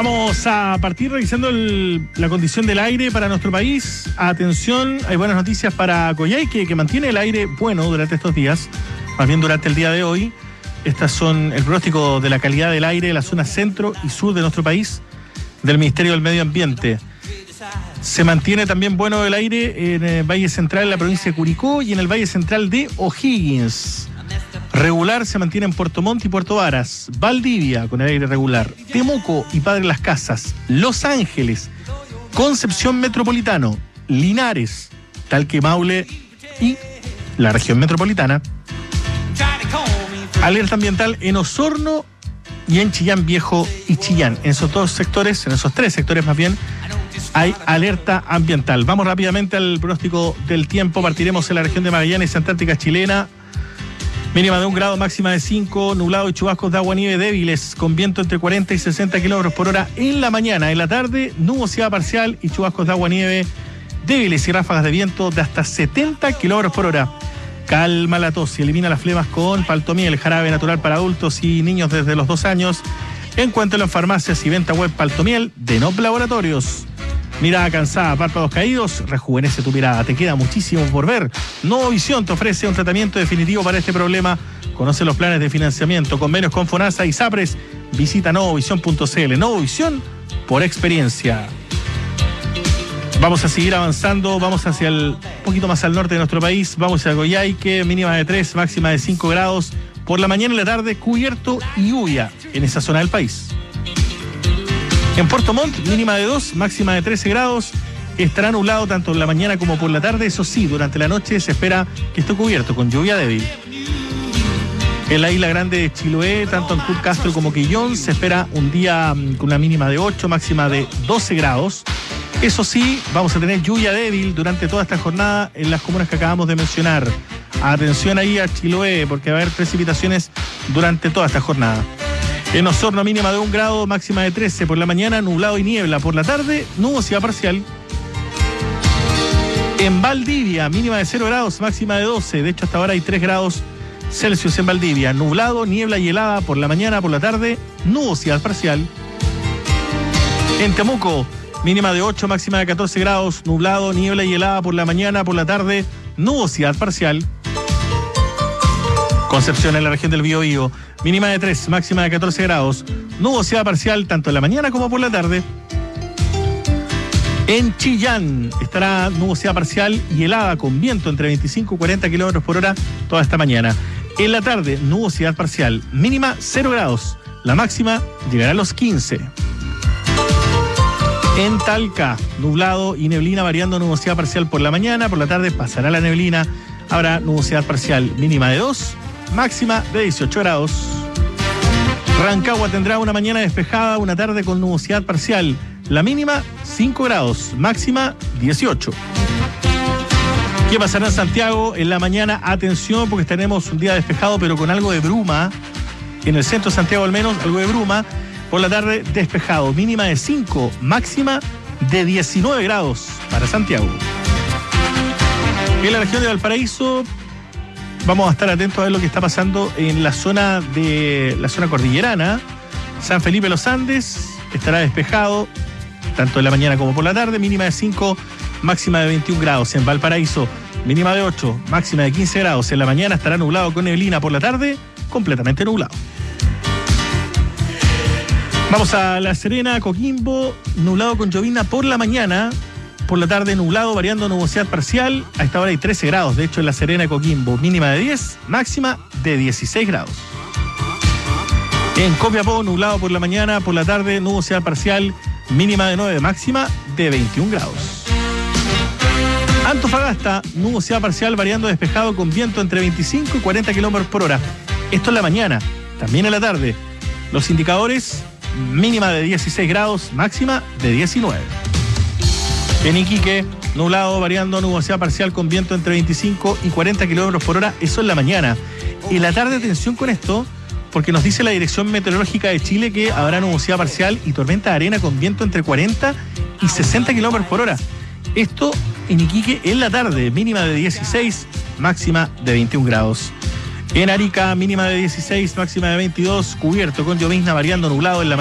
Vamos a partir revisando la condición del aire para nuestro país. Atención, hay buenas noticias para Coyhaique, que mantiene el aire bueno durante estos días, más bien durante el día de hoy. Estas son el pronóstico de la calidad del aire de la zona centro y sur de nuestro país, del Ministerio del Medio Ambiente. Se mantiene también bueno el aire en el Valle Central, en la provincia de Curicó, y en el Valle Central de O'Higgins. Regular se mantiene en Puerto Montt y Puerto Varas, Valdivia con el aire regular, Temuco y Padre Las Casas, Los Ángeles, Concepción Metropolitano, Linares, Talca y Maule y la región metropolitana. Alerta ambiental en Osorno y en Chillán Viejo y Chillán. En esos dos sectores, en esos tres sectores más bien, hay alerta ambiental. Vamos rápidamente al pronóstico del tiempo. Partiremos en la región de Magallanes, Antártica chilena. Mínima de 1 grado, máxima de 5, nublado y chubascos de agua-nieve débiles, con viento entre 40 y 60 kilómetros por hora en la mañana. En la tarde, nubosidad parcial y chubascos de agua-nieve débiles y ráfagas de viento de hasta 70 kilómetros por hora. Calma la tos y elimina las flemas con Paltomiel, jarabe natural para adultos y niños desde los 2 años. Encuéntralo en farmacias y venta web Paltomiel de Nop Laboratorios. Mirada cansada, párpados caídos, rejuvenece tu mirada. Te queda muchísimo por ver. Novovisión te ofrece un tratamiento definitivo para este problema. Conoce los planes de financiamiento, convenios con FONASA y SAPRES. Visita novovisión.cl. Novovisión por experiencia. Vamos a seguir avanzando, vamos hacia un poquito más al norte de nuestro país. Vamos a Coyhaique, mínima de 3, máxima de 5 grados. Por la mañana y la tarde, cubierto y lluvia en esa zona del país. En Puerto Montt, mínima de 2, máxima de 13 grados. Estará nublado tanto en la mañana como por la tarde. Eso sí, durante la noche se espera que esté cubierto con lluvia débil. En la isla grande de Chiloé, tanto en Club Castro como Quillón, se espera un día con una mínima de 8, máxima de 12 grados. Eso sí, vamos a tener lluvia débil durante toda esta jornada en las comunas que acabamos de mencionar. Atención ahí a Chiloé, porque va a haber precipitaciones durante toda esta jornada. En Osorno, mínima de 1 grado, máxima de 13. Por la mañana, nublado y niebla. Por la tarde, nubosidad parcial. En Valdivia, mínima de 0 grados, máxima de 12. De hecho, hasta ahora hay 3 grados Celsius en Valdivia. Nublado, niebla y helada. Por la mañana, por la tarde, nubosidad parcial. En Temuco, mínima de 8, máxima de 14 grados. Nublado, niebla y helada. Por la mañana, por la tarde, nubosidad parcial. Concepción, en la región del Biobío, mínima de 3, máxima de 14 grados, nubosidad parcial tanto en la mañana como por la tarde. En Chillán estará nubosidad parcial y helada con viento entre 25 y 40 kilómetros por hora toda esta mañana. En la tarde, nubosidad parcial, mínima 0 grados, la máxima llegará a los 15. En Talca, nublado y neblina variando, nubosidad parcial por la mañana, por la tarde pasará la neblina, habrá nubosidad parcial, mínima de 2, máxima de 18 grados. Rancagua tendrá una mañana despejada, una tarde con nubosidad parcial. La mínima 5 grados, máxima 18. ¿Qué pasará en Santiago? En la mañana, atención, porque tenemos un día despejado, pero con algo de bruma. En el centro de Santiago al menos, algo de bruma. Por la tarde, despejado. Mínima de 5, máxima de 19 grados para Santiago. En la región de Valparaíso, vamos a estar atentos a ver lo que está pasando en la zona cordillerana. San Felipe Los Andes estará despejado, tanto en la mañana como por la tarde, mínima de 5, máxima de 21 grados. En Valparaíso, mínima de 8, máxima de 15 grados. En la mañana estará nublado con neblina, por la tarde, completamente nublado. Vamos a La Serena, Coquimbo, nublado con llovizna por la mañana. Por la tarde, nublado, variando nubosidad parcial. A esta hora hay 13 grados, de hecho, en La Serena, Coquimbo, mínima de 10, máxima de 16 grados. En Copiapó, nublado por la mañana, por la tarde, nubosidad parcial, mínima de 9, máxima de 21 grados. Antofagasta, nubosidad parcial, variando despejado con viento entre 25 y 40 kilómetros por hora. Esto en la mañana, también en la tarde. Los indicadores, mínima de 16 grados, máxima de 19. En Iquique, nublado, variando nubosidad parcial con viento entre 25 y 40 kilómetros por hora, eso en la mañana. En la tarde, atención con esto, porque nos dice la Dirección Meteorológica de Chile que habrá nubosidad parcial y tormenta de arena con viento entre 40 y 60 kilómetros por hora. Esto en Iquique en la tarde, mínima de 16, máxima de 21 grados. En Arica, mínima de 16, máxima de 22, cubierto con llovizna, variando nublado en la